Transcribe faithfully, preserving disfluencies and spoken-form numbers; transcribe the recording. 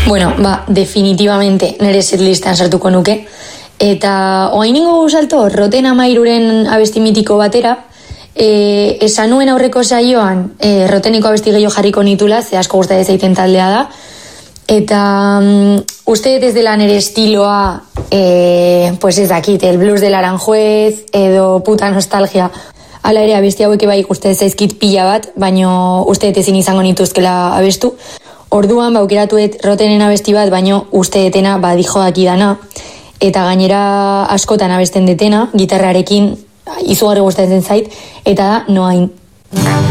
Bueno, ba, definitivamente nire setlistan sartuko nuke. Eta oain ingo salto, Roten Amairuren abesti mitiko batera, e, esan nuen aurreko saioan, e, Roteneko abesti gehiago jarriko nitula, ze asko gustatzen zaiten taldea da. Eta um, uste ez dela nire estiloa, e, pues ez dakit, el blues del Aranjuez, edo puta nostalgia. Hala ere, abesti hauek bai uste zaizkit pila bat, baino uste ezin izango nituzkela abestu. Orduan, baukeratuet Rotenen abesti bat, baino uste detena badijoak idana. Eta gainera askotan abesten detena, gitarrarekin izugarri gustatzen zait, eta da Noain.